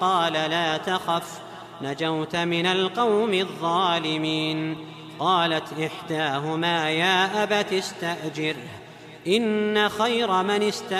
قال لا تخف نجوت من القوم الظالمين. قالت إحداهما يا أبت استأجره إن خير من استأجرت